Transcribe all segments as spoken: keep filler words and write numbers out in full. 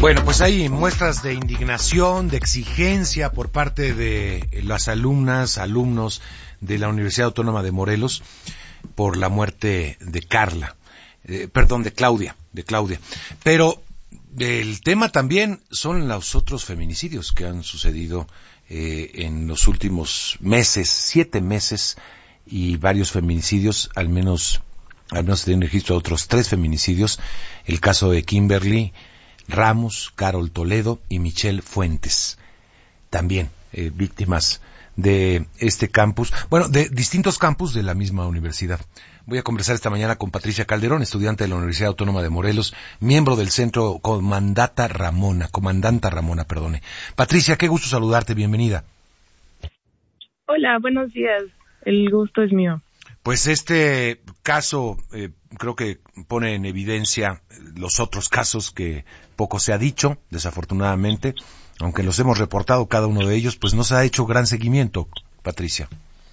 Bueno, pues hay muestras de indignación, de exigencia por parte de las alumnas, alumnos de la Universidad Autónoma de Morelos por la muerte de Carla, eh, perdón, de Claudia, de Claudia. Pero el tema también son los otros feminicidios que han sucedido eh, en los últimos meses, siete meses, y varios feminicidios, al menos, al menos se tiene registro de otros tres feminicidios, el caso de Kimberly Ramos, Carol Toledo y Michelle Fuentes, también eh, víctimas de este campus, bueno, de distintos campus de la misma universidad. Voy a conversar esta mañana con Patricia Calderón, estudiante de la Universidad Autónoma de Morelos, miembro del Centro Comandata Ramona, Comandanta Ramona, perdone. Patricia, qué gusto saludarte, bienvenida. Hola, buenos días, el gusto es mío. Pues este caso eh, creo que pone en evidencia los otros casos que poco se ha dicho, desafortunadamente, aunque los hemos reportado cada uno de ellos, pues no se ha hecho gran seguimiento, Patricia.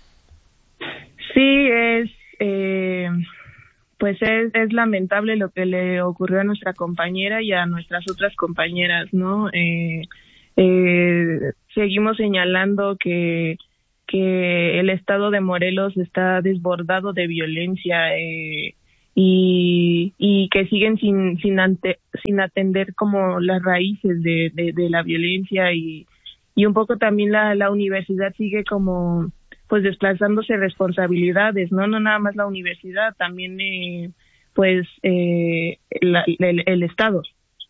Sí, es eh, pues es, es lamentable lo que le ocurrió a nuestra compañera y a nuestras otras compañeras, ¿no? Eh, eh, seguimos señalando que que el estado de Morelos está desbordado de violencia eh, y, y que siguen sin sin, ante, sin atender como las raíces de, de, de la violencia y, y un poco también la, la universidad sigue como pues desplazándose responsabilidades, no no nada más la universidad, también eh, pues eh, la, el, el estado.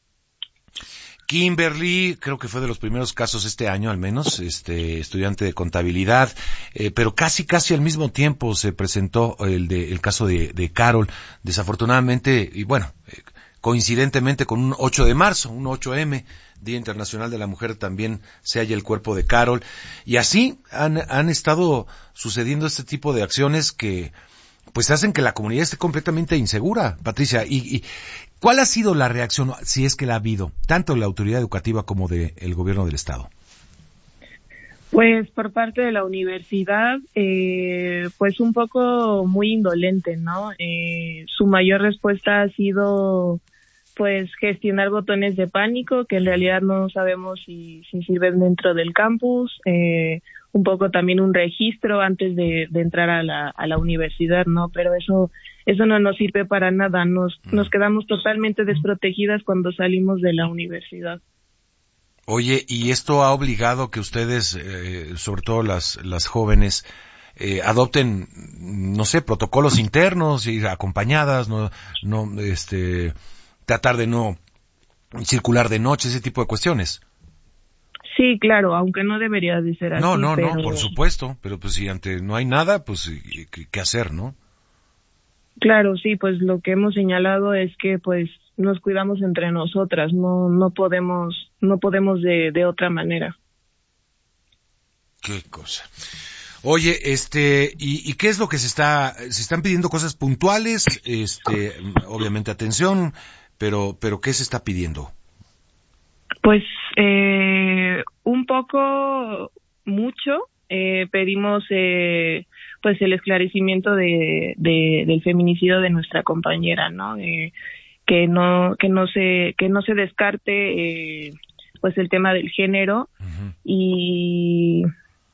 Kimberly, creo que fue de los primeros casos este año al menos, este estudiante de contabilidad, eh, pero casi casi al mismo tiempo se presentó el de el caso de, de Carol, desafortunadamente, y bueno, eh, coincidentemente con un ocho de marzo, un ocho eme, Día Internacional de la Mujer, también se halla el cuerpo de Carol, y así han, han estado sucediendo este tipo de acciones que pues hacen que la comunidad esté completamente insegura, Patricia. ¿Y, y cuál ha sido la reacción, si es que la ha habido, tanto de la autoridad educativa como del gobierno del estado? Pues por parte de la universidad, eh, pues un poco muy indolente, ¿no? Eh, su mayor respuesta ha sido pues gestionar botones de pánico que en realidad no sabemos si, si sirven dentro del campus, eh, un poco también un registro antes de, de entrar a la, a la universidad, ¿no? Pero eso eso no nos sirve para nada, nos, nos quedamos totalmente desprotegidas cuando salimos de la universidad. Oye, ¿y esto ha obligado que ustedes, eh, sobre todo las, las jóvenes, eh, adopten, no sé, protocolos internos, ir acompañadas, no, no, este, tratar de no circular de noche, ese tipo de cuestiones? Sí, claro, aunque no debería de ser así. No, no, pero... no, por supuesto, pero pues si ante no hay nada, pues ¿qué, qué hacer, no? Claro, sí, pues lo que hemos señalado es que pues nos cuidamos entre nosotras, no no podemos no podemos de, de otra manera. Qué cosa. Oye, este, ¿y, y qué es lo que se está, se están pidiendo cosas puntuales? Este, obviamente atención, pero, pero ¿qué se está pidiendo? Pues, eh, un poco, mucho, eh, pedimos, eh, pues el esclarecimiento de, de, del feminicidio de nuestra compañera, ¿no? Eh, que no, que no se, que no se descarte, eh, pues el tema del género. Uh-huh. y,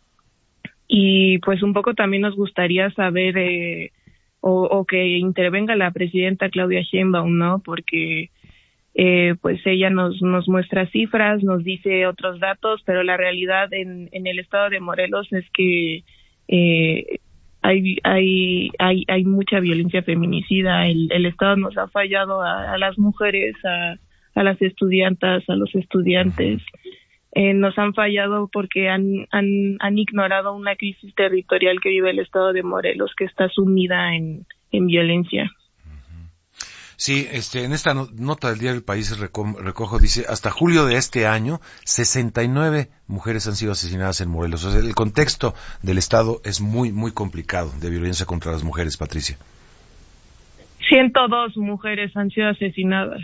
y pues un poco también nos gustaría saber, eh, o, o que intervenga la presidenta Claudia Sheinbaum, ¿no? Porque Eh, pues ella nos nos muestra cifras, nos dice otros datos, pero la realidad en, en el estado de Morelos es que eh, hay hay hay hay mucha violencia feminicida. El, el estado nos ha fallado a, a las mujeres, a, a las estudiantas, a los estudiantes. Eh, nos han fallado porque han, han han ignorado una crisis territorial que vive el estado de Morelos, que está sumida en en violencia. Sí, este, en esta nota del diario El País reco- recojo, dice, hasta julio de este año, sesenta y nueve mujeres han sido asesinadas en Morelos. O sea, el contexto del estado es muy, muy complicado de violencia contra las mujeres, Patricia. ciento dos mujeres han sido asesinadas.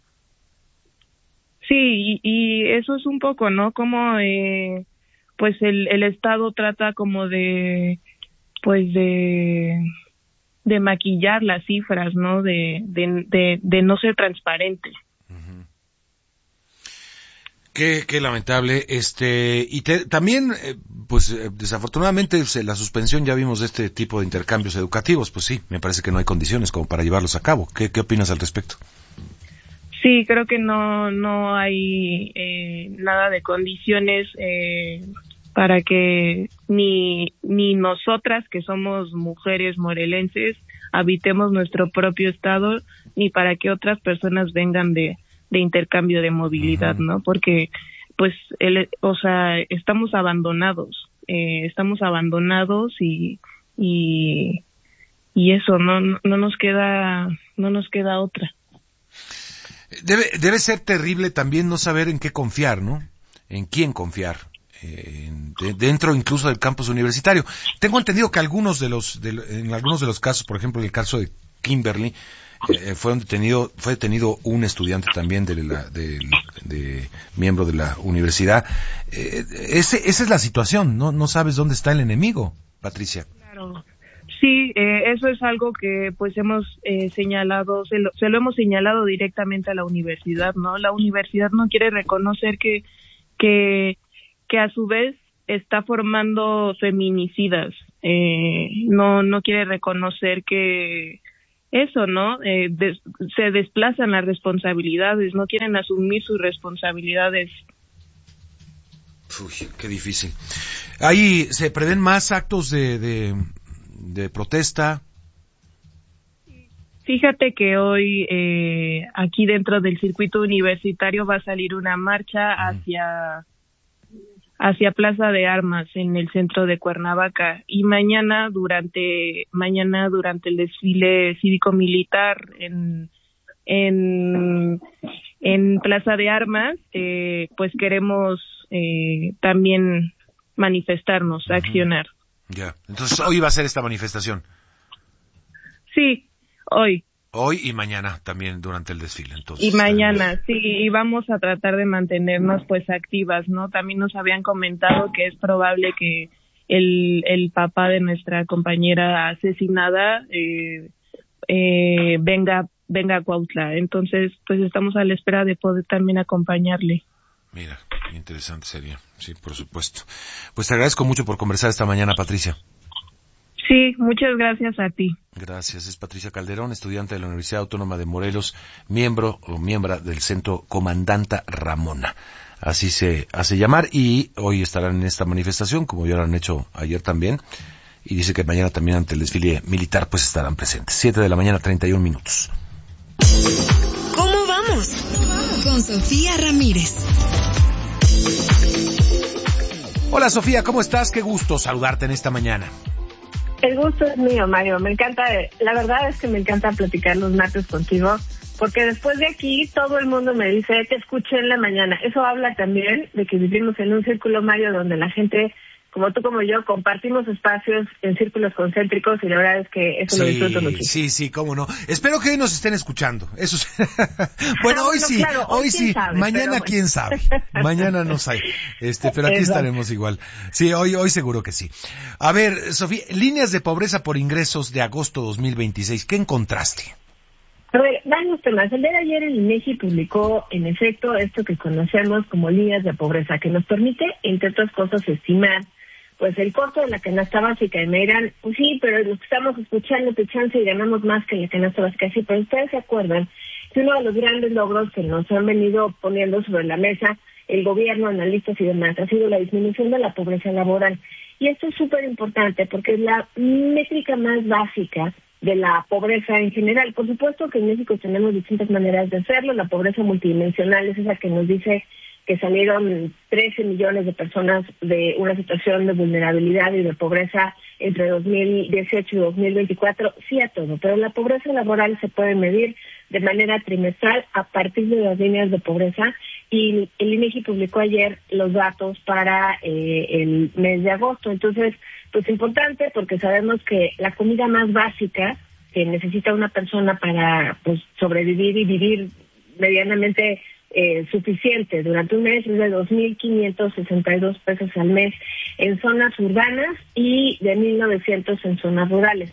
Sí, y, y eso es un poco, ¿no? Como, eh, pues el, el estado trata como de, pues de... de maquillar las cifras, ¿no? De, de, de, de no ser transparente. Uh-huh. Qué, qué lamentable. Este, y te, también, eh, pues, eh, desafortunadamente, se, la suspensión, ya vimos, de este tipo de intercambios educativos, pues sí, me parece que no hay condiciones como para llevarlos a cabo. ¿Qué, qué opinas al respecto? Sí, creo que no, no hay eh, nada de condiciones eh, para que ni, ni nosotras, que somos mujeres morelenses, habitemos nuestro propio estado, ni para que otras personas vengan de, de intercambio de movilidad, ¿no? Porque, pues, el, o sea, estamos abandonados, eh, estamos abandonados y, y, y eso, no, no nos queda, no nos queda otra. Debe, debe ser terrible también no saber en qué confiar, ¿no? En quién confiar. Eh, de, dentro incluso del campus universitario. Tengo entendido que algunos de los, de, en algunos de los casos, por ejemplo, en el caso de Kimberly, eh, fue detenido, fue detenido un estudiante también de la, de, de miembro de la universidad. Eh, ese, esa es la situación, ¿no? No sabes dónde está el enemigo, Patricia. Claro. Sí, eh, eso es algo que pues hemos eh, señalado, se lo, se lo hemos señalado directamente a la universidad, ¿no? La universidad no quiere reconocer que, que, que a su vez está formando feminicidas, eh, no, no quiere reconocer que eso, ¿no? Eh, des, se desplazan las responsabilidades, no quieren asumir sus responsabilidades. Uy, qué difícil. Ahí se prevén más actos de, de de protesta. Fíjate que hoy eh, aquí dentro del circuito universitario va a salir una marcha hacia hacia Plaza de Armas en el centro de Cuernavaca, y mañana durante mañana durante el desfile cívico-militar en en en Plaza de Armas, eh, pues queremos eh, también manifestarnos, uh-huh. accionar. Ya, entonces hoy va a ser esta manifestación. Sí, hoy. Hoy y mañana también durante el desfile, entonces. Y mañana, sí, y vamos a tratar de mantenernos pues activas, ¿no? También nos habían comentado que es probable que el, el papá de nuestra compañera asesinada eh, eh, venga, venga a Cuautla. Entonces, pues estamos a la espera de poder también acompañarle. Mira, interesante sería, sí, por supuesto. Pues te agradezco mucho por conversar esta mañana, Patricia. Sí, muchas gracias a ti. Gracias. Es Patricia Calderón, estudiante de la Universidad Autónoma de Morelos, miembro o miembra del Centro Comandanta Ramona. Así se hace llamar, y hoy estarán en esta manifestación, como ya lo han hecho ayer también, y dice que mañana también ante el desfile militar pues estarán presentes. Siete de la mañana, treinta y un minutos. ¿Cómo vamos? Con Sofía Ramírez. Hola Sofía, ¿cómo estás? Qué gusto saludarte en esta mañana. El gusto es mío, Mario. Me encanta, la verdad es que me encanta platicar los martes contigo, porque después de aquí todo el mundo me dice, te escuché en la mañana. Eso habla también de que vivimos en un círculo, Mario, donde la gente, como tú como yo, compartimos espacios en círculos concéntricos, y la verdad es que eso sí, lo disfruto muchísimo. Sí, sí, cómo no. Espero que hoy nos estén escuchando. Eso es... bueno, ah, hoy bueno, sí, claro, hoy, hoy sí. Sabe, Mañana bueno. quién sabe. Mañana no sabe. Este, pero aquí Exacto. estaremos igual. Sí, hoy, hoy seguro que sí. A ver, Sofía, líneas de pobreza por ingresos de agosto dos mil veintiséis. ¿Qué encontraste? A ver, varios temas. El día de ayer el INEGI publicó, en efecto, esto que conocemos como líneas de pobreza, que nos permite, entre otras cosas, estimar pues el costo de la canasta básica. Y me dirán, pues sí, pero lo que estamos escuchando, te chance y ganamos más que la canasta básica. Sí, pero ustedes se acuerdan que uno de los grandes logros que nos han venido poniendo sobre la mesa el gobierno, analistas y demás, ha sido la disminución de la pobreza laboral. Y esto es súper importante porque es la métrica más básica de la pobreza en general. Por supuesto que en México tenemos distintas maneras de hacerlo. La pobreza multidimensional es esa que nos dice que salieron trece millones de personas de una situación de vulnerabilidad y de pobreza entre dos mil dieciocho y dos mil veinticuatro, sí a todo, pero la pobreza laboral se puede medir de manera trimestral a partir de las líneas de pobreza, y el INEGI publicó ayer los datos para eh, el mes de agosto. Entonces, pues importante, porque sabemos que la comida más básica que necesita una persona para pues sobrevivir y vivir medianamente Eh, suficiente durante un mes es de dos mil quinientos sesenta y dos pesos al mes en zonas urbanas y de mil novecientos en zonas rurales.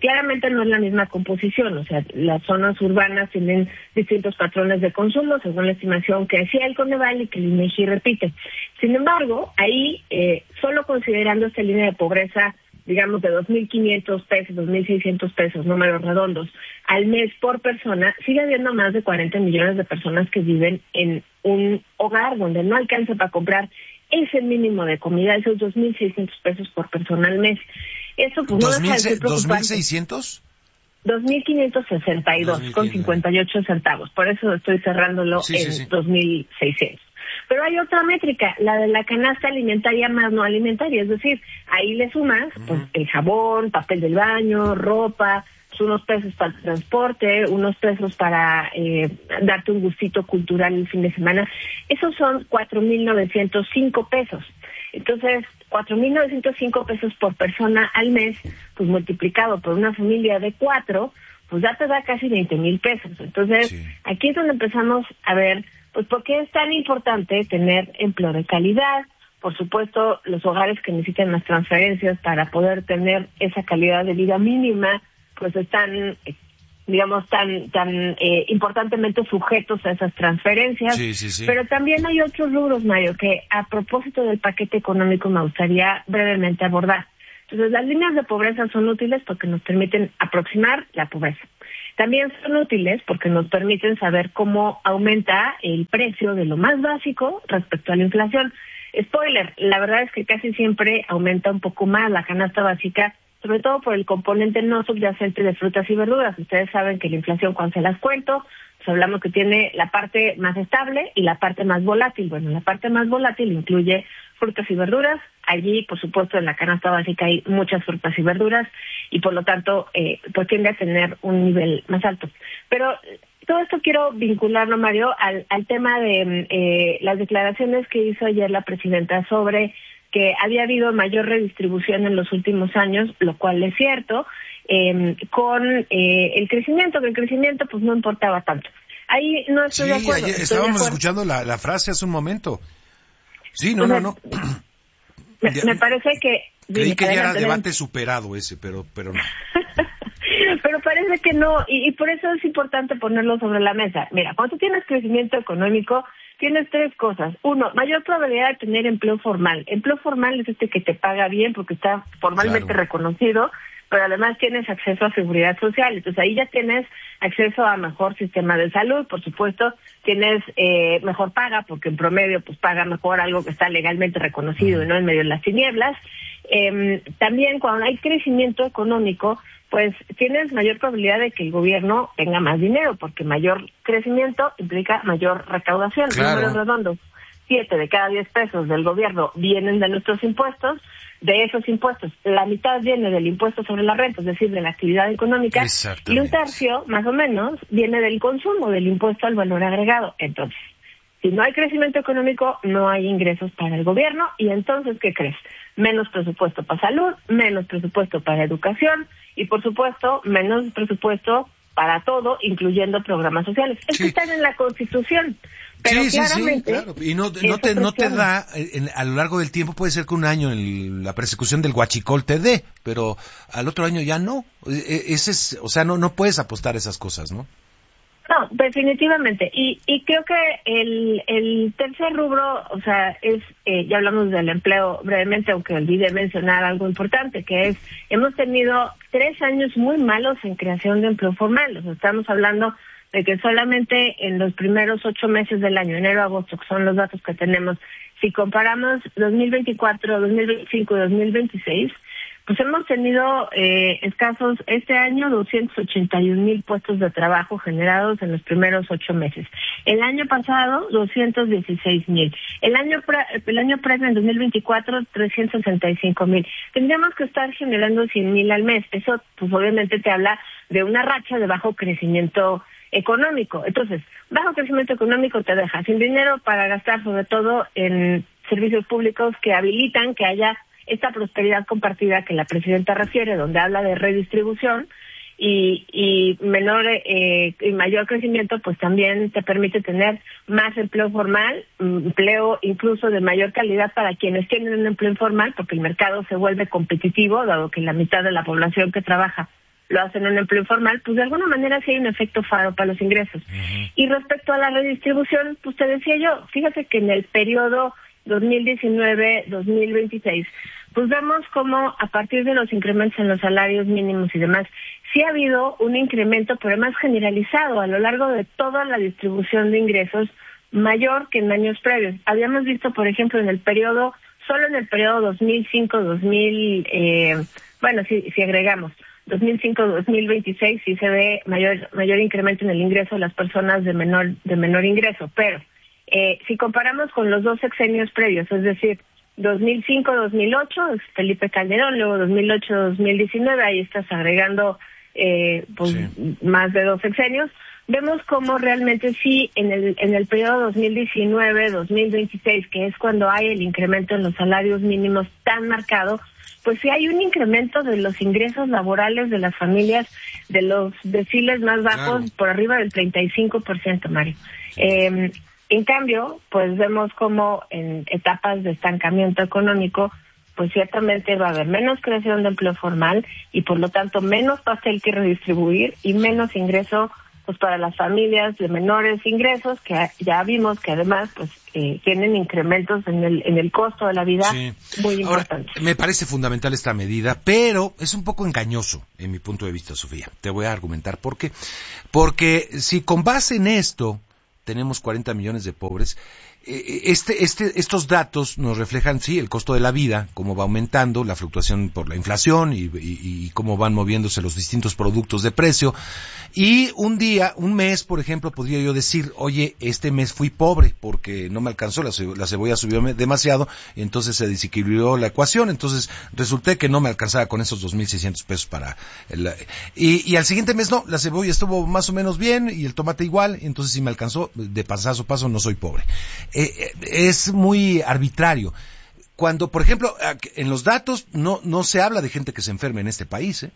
Claramente no es la misma composición, o sea, las zonas urbanas tienen distintos patrones de consumo, según la estimación que hacía el Coneval y que el INEGI repite. Sin embargo, ahí, eh, solo considerando esta línea de pobreza, digamos, de dos mil quinientos pesos, dos mil seiscientos pesos, números redondos, al mes por persona, sigue habiendo más de cuarenta millones de personas que viven en un hogar donde no alcanza para comprar ese mínimo de comida, esos dos mil seiscientos pesos por persona al mes. Eso pues no deja de ser preocupante. ¿dos mil seiscientos? dos mil quinientos sesenta y dos con cincuenta y ocho centavos. Por eso estoy cerrándolo sí, en sí, sí. dos mil seiscientos. Pero hay otra métrica, la de la canasta alimentaria más no alimentaria, es decir, ahí le sumas uh-huh. pues, el jabón, papel del baño, ropa, unos pesos para el transporte, unos pesos para eh, darte un gustito cultural el fin de semana. Esos son cuatro mil novecientos cinco pesos. Entonces, cuatro mil novecientos cinco pesos por persona al mes, pues multiplicado por una familia de cuatro, pues ya te da casi veinte mil pesos. Entonces, sí. aquí es donde empezamos a ver, pues, por qué es tan importante tener empleo de calidad. Por supuesto, los hogares que necesitan las transferencias para poder tener esa calidad de vida mínima, pues están, digamos, tan tan eh, importantemente sujetos a esas transferencias. Sí, sí, sí. Pero también hay otros rubros, Mario, que a propósito del paquete económico me gustaría brevemente abordar. Entonces, las líneas de pobreza son útiles porque nos permiten aproximar la pobreza. También son útiles porque nos permiten saber cómo aumenta el precio de lo más básico respecto a la inflación. Spoiler, la verdad es que casi siempre aumenta un poco más la canasta básica, sobre todo por el componente no subyacente de frutas y verduras. Ustedes saben que la inflación, cuando se las cuento, pues hablamos que tiene la parte más estable y la parte más volátil. Bueno, la parte más volátil incluye frutas y verduras. Allí, por supuesto, en la canasta básica hay muchas frutas y verduras y, por lo tanto, eh, pues tiende a tener un nivel más alto. Pero todo esto quiero vincularlo, Mario, al, al tema de eh, las declaraciones que hizo ayer la presidenta sobre que había habido mayor redistribución en los últimos años, lo cual es cierto, eh, con eh, el crecimiento, que el crecimiento pues no importaba tanto. Ahí no estoy sí, de acuerdo. Ayer estoy estábamos de escuchando la, la frase hace un momento. Sí, no, o sea, no, no. Me, me parece que... Creí que ya era debate adelante. superado ese, pero, pero no. Pero parece que no, y, y por eso es importante ponerlo sobre la mesa. Mira, cuando tú tienes crecimiento económico, tienes tres cosas. Uno, mayor probabilidad de tener empleo formal. Empleo formal es este que te paga bien porque está formalmente claro. reconocido, pero además tienes acceso a seguridad social. Entonces ahí ya tienes acceso a mejor sistema de salud, por supuesto, tienes eh, mejor paga porque en promedio pues paga mejor algo que está legalmente reconocido y no en medio de las tinieblas. Eh, también cuando hay crecimiento económico, pues tienes mayor probabilidad de que el gobierno tenga más dinero, porque mayor crecimiento implica mayor recaudación. Claro. Números redondos, siete de cada diez pesos del gobierno vienen de nuestros impuestos. De esos impuestos, la mitad viene del impuesto sobre la renta, es decir, de la actividad económica, y un tercio, más o menos, viene del consumo, del impuesto al valor agregado. Entonces, si no hay crecimiento económico, no hay ingresos para el gobierno, y entonces, ¿qué crees? Menos presupuesto para salud, menos presupuesto para educación, y por supuesto, menos presupuesto para todo, incluyendo programas sociales. Es que están en la Constitución. Pero sí, sí, claramente, sí, claro. Y no, no, te, no te da, en, a lo largo del tiempo, puede ser que un año en la persecución del huachicol te dé, pero al otro año ya no. Ese es, o sea, no, no puedes apostar a esas cosas, ¿no? No, definitivamente. Y, y creo que el, el tercer rubro, o sea, es, eh, ya hablamos del empleo brevemente, aunque olvidé mencionar algo importante, que es, hemos tenido tres años muy malos en creación de empleo formal. O sea, estamos hablando de que solamente en los primeros ocho meses del año, enero a agosto, que son los datos que tenemos, si comparamos dos mil veinticuatro, dos mil veinticinco y dos mil veintiséis, pues hemos tenido eh, escasos este año doscientos ochenta y un mil puestos de trabajo generados en los primeros ocho meses. El año pasado, doscientos dieciséis mil. El año pre- el año previo, en dos mil veinticuatro, trescientos sesenta y cinco mil. Tendríamos que estar generando cien mil al mes. Eso, pues obviamente te habla de una racha de bajo crecimiento económico. Entonces, bajo crecimiento económico te deja sin dinero para gastar, sobre todo en servicios públicos que habilitan que haya esta prosperidad compartida que la presidenta refiere, donde habla de redistribución y, y menor eh, y mayor crecimiento, pues también te permite tener más empleo formal, empleo incluso de mayor calidad para quienes tienen un empleo informal, porque el mercado se vuelve competitivo, dado que la mitad de la población que trabaja lo hacen en un empleo informal, pues de alguna manera sí hay un efecto faro para los ingresos. Uh-huh. Y respecto a la redistribución, pues te decía yo, fíjate que en el periodo dos mil diecinueve a dos mil veintiséis, pues vemos como a partir de los incrementos en los salarios mínimos y demás, sí ha habido un incremento, pero más generalizado a lo largo de toda la distribución de ingresos, mayor que en años previos. Habíamos visto, por ejemplo, en el periodo, solo en el periodo dos mil cinco a dos mil, eh, bueno, si, si agregamos, dos mil cinco a dos mil veintiséis, sí se ve mayor mayor incremento en el ingreso de las personas de menor de menor ingreso, pero eh, si comparamos con los dos sexenios previos, es decir, dos mil cinco a dos mil ocho, Felipe Calderón, luego dos mil ocho a dos mil diecinueve, ahí estás agregando eh, pues sí. más de dos sexenios, vemos cómo realmente sí, en el en el periodo dos mil diecinueve a dos mil veintiséis, que es cuando hay el incremento en los salarios mínimos tan marcado, pues sí hay un incremento de los ingresos laborales de las familias, de los deciles más bajos, claro. por arriba del treinta y cinco por ciento, Mario. Eh, en cambio, pues vemos como en etapas de estancamiento económico, pues ciertamente va a haber menos creación de empleo formal y por lo tanto menos pastel que redistribuir y menos ingreso pues para las familias de menores ingresos, que ya vimos que además pues eh, tienen incrementos en el en el costo de la vida sí. muy importantes. Ahora, me parece fundamental esta medida, pero es un poco engañoso en mi punto de vista, Sofía. Te voy a argumentar por qué. Porque si con base en esto tenemos cuarenta millones de pobres, Este, este, estos datos nos reflejan, sí, el costo de la vida, cómo va aumentando, la fluctuación por la inflación y, y, y cómo van moviéndose los distintos productos de precio. Y un día, un mes, por ejemplo, podría yo decir, oye, este mes fui pobre porque no me alcanzó, la, la cebolla subió demasiado, y entonces se desequilibró la ecuación, entonces resulté que no me alcanzaba con esos dos mil seiscientos pesos para... El, y, y al siguiente mes no, la cebolla estuvo más o menos bien y el tomate igual, entonces sí me alcanzó, de pasazo a paso no soy pobre. Eh, es muy arbitrario. Cuando, por ejemplo, en los datos no no se habla de gente que se enferme en este país, ¿eh?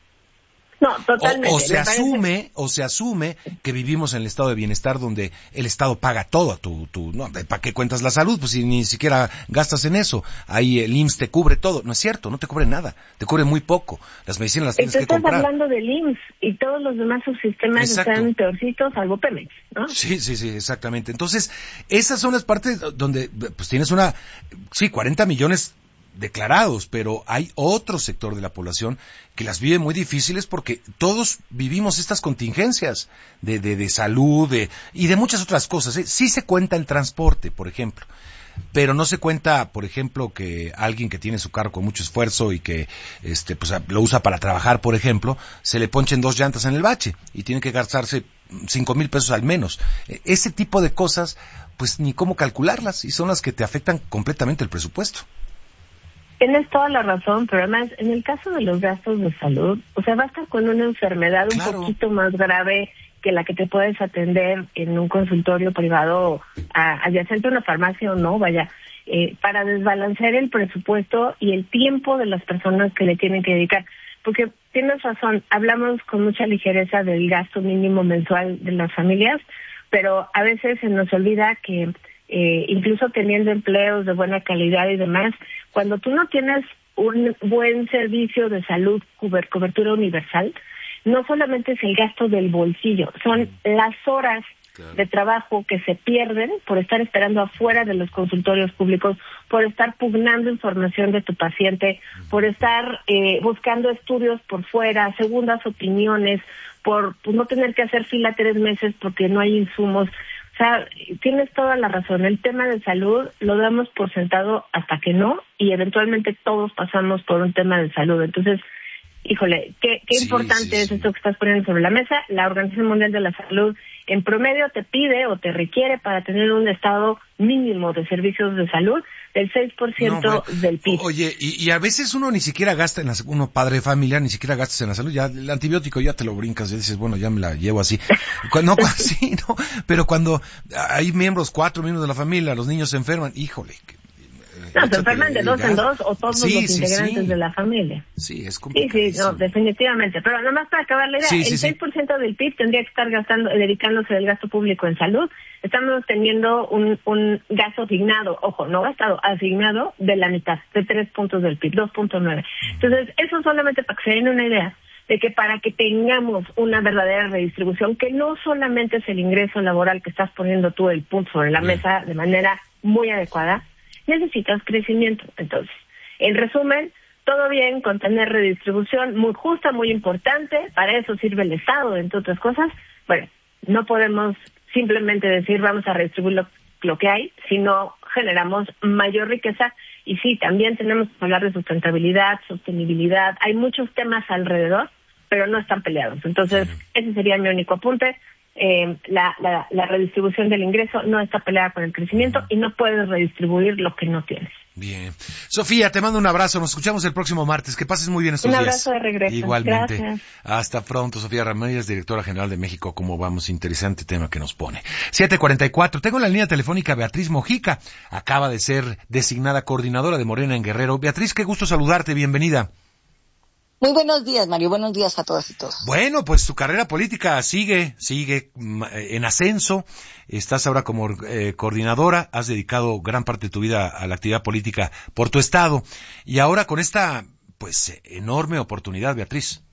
No, totalmente. O, o se asume, o se asume que vivimos en el estado de bienestar donde el Estado paga todo. Tu, tu, no, ¿para qué cuentas la salud? Pues si ni siquiera gastas en eso. Ahí el I M S S te cubre todo. No es cierto, no te cubre nada. Te cubre muy poco. Las medicinas las tienes que comprar. Estás hablando del I M S S y todos los demás subsistemas Exacto. están peorcitos, salvo Pemex, ¿no? Sí, sí, sí, exactamente. Entonces, esas son las partes donde pues tienes una, sí, cuarenta millones declarados, pero hay otro sector de la población que las vive muy difíciles porque todos vivimos estas contingencias de, de, de salud de, y de muchas otras cosas, ¿eh? Sí se cuenta el transporte, por ejemplo, pero no se cuenta, por ejemplo, que alguien que tiene su carro con mucho esfuerzo y que este pues lo usa para trabajar, por ejemplo, se le ponchen dos llantas en el bache y tiene que gastarse cinco mil pesos al menos. Ese tipo de cosas, pues ni cómo calcularlas y son las que te afectan completamente el presupuesto. Tienes toda la razón, pero además, en el caso de los gastos de salud, o sea, basta con una enfermedad claro. un poquito más grave que la que te puedes atender en un consultorio privado a, adyacente a una farmacia o no, vaya, eh, para desbalancear el presupuesto y el tiempo de las personas que le tienen que dedicar. Porque tienes razón, hablamos con mucha ligereza del gasto mínimo mensual de las familias, pero a veces se nos olvida que Eh, incluso teniendo empleos de buena calidad y demás, cuando tú no tienes un buen servicio de salud, cuber, cobertura universal, no solamente es el gasto del bolsillo, son las horas claro. de trabajo que se pierden por estar esperando afuera de los consultorios públicos, por estar pugnando información de tu paciente, por estar eh, buscando estudios por fuera, segundas opiniones, por pues, no tener que hacer fila tres meses porque no hay insumos. O sea, tienes toda la razón. El tema de salud lo damos por sentado hasta que no, y eventualmente todos pasamos por un tema de salud. Entonces, híjole, qué, qué sí, importante sí, es sí. esto que estás poniendo sobre la mesa. La Organización Mundial de la Salud en promedio te pide o te requiere para tener un estado mínimo de servicios de salud del seis por ciento no, bueno, del P I B. Oye, y, y a veces uno ni siquiera gasta en la, uno padre de familia, ni siquiera gastas en la salud, ya el antibiótico ya te lo brincas, ya dices, bueno, ya me la llevo así. Cuando, no, sí, no, pero cuando hay miembros, cuatro miembros de la familia, los niños se enferman, híjole. No, se enferman de dos en dos o todos sí, los sí, integrantes sí. de la familia. Sí, es complicado. Sí, sí, no, definitivamente. Pero nada más para acabar la idea, sí, sí, el seis por ciento sí. del P I B tendría que estar gastando, dedicándose del gasto público en salud. Estamos teniendo un, un gasto asignado, ojo, no gastado, asignado de la mitad, de tres puntos del P I B, dos punto nueve. Entonces, eso solamente para que se den una idea de que para que tengamos una verdadera redistribución, que no solamente es el ingreso laboral que estás poniendo tú el punto sobre la mesa de manera muy adecuada, necesitas crecimiento. Entonces, en resumen, todo bien con tener redistribución muy justa, muy importante, para eso sirve el Estado, entre otras cosas. Bueno, no podemos simplemente decir vamos a redistribuir lo, lo que hay, sino generamos mayor riqueza. Y sí, también tenemos que hablar de sustentabilidad, sostenibilidad, hay muchos temas alrededor, pero no están peleados. Entonces, ese sería mi único apunte. Eh, la, la, la redistribución del ingreso no está peleada con el crecimiento y no puedes redistribuir lo que no tienes. Bien. Sofía, te mando un abrazo. Nos escuchamos el próximo martes. Que pases muy bien estos días. Un abrazo días. de regreso. Igualmente. Gracias. Hasta pronto, Sofía Ramírez, directora general de México. ¿Cómo vamos? Interesante tema que nos pone. siete cuarenta y cuatro. Tengo en la línea telefónica a Beatriz Mojica. Acaba de ser designada coordinadora de Morena en Guerrero. Beatriz, qué gusto saludarte. Bienvenida. Muy buenos días, Mario. Buenos días a todas y todos. Bueno, pues tu carrera política sigue, sigue en ascenso. Estás ahora como eh, coordinadora. Has dedicado gran parte de tu vida a la actividad política por tu estado. Y ahora con esta, pues, enorme oportunidad, Beatriz.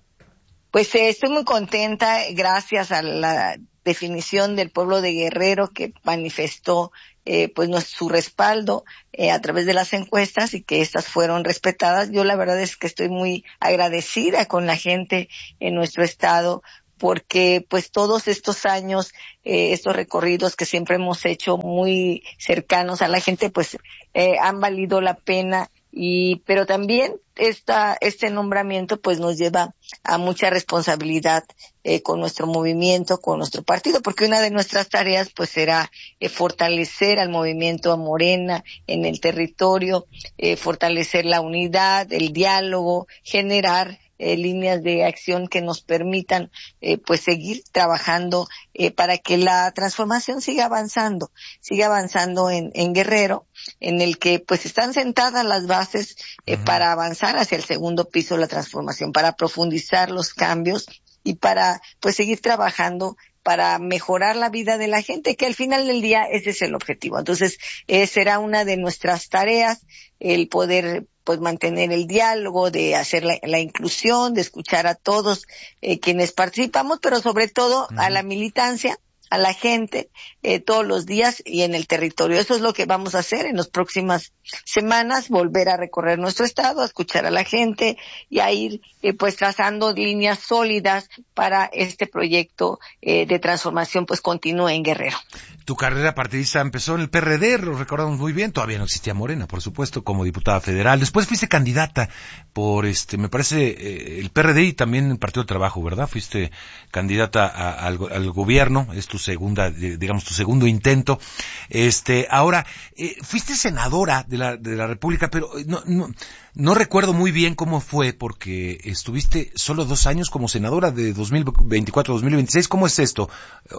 Pues eh, estoy muy contenta gracias a la definición del pueblo de Guerrero que manifestó eh, pues no, su respaldo eh, a través de las encuestas y que estas fueron respetadas. Yo la verdad es que estoy muy agradecida con la gente en nuestro estado porque pues todos estos años, eh, estos recorridos que siempre hemos hecho muy cercanos a la gente, pues eh, han valido la pena. Y pero también esta este nombramiento pues nos lleva a mucha responsabilidad eh, con nuestro movimiento, con nuestro partido, porque una de nuestras tareas pues será eh, fortalecer al movimiento a Morena en el territorio, eh, fortalecer la unidad, el diálogo, generar Eh, líneas de acción que nos permitan eh, pues seguir trabajando eh, para que la transformación siga avanzando, siga avanzando en, en Guerrero, en el que pues están sentadas las bases eh, uh-huh. para avanzar hacia el segundo piso de la transformación, para profundizar los cambios y para pues seguir trabajando para mejorar la vida de la gente, que al final del día ese es el objetivo. Entonces, eh, será una de nuestras tareas el poder pues mantener el diálogo, de hacer la, la inclusión, de escuchar a todos eh, quienes participamos, pero sobre todo uh-huh. a la militancia, a la gente, eh, todos los días y en el territorio. Eso es lo que vamos a hacer en las próximas semanas, volver a recorrer nuestro estado, a escuchar a la gente y a ir eh, pues trazando líneas sólidas para este proyecto eh, de transformación pues continúe en Guerrero. Tu carrera partidista empezó en el P R D, lo recordamos muy bien, todavía no existía Morena, por supuesto, como diputada federal. Después fuiste candidata por, este, me parece, eh, el P R D y también el Partido del Trabajo, ¿verdad? Fuiste candidata a, a, al, al gobierno, es tu segunda, digamos, tu segundo intento. Este, ahora, eh, fuiste senadora de la, de la República, pero no, no, no recuerdo muy bien cómo fue, porque estuviste solo dos años como senadora de dos mil veinticuatro a dos mil veintiséis. ¿Cómo es esto?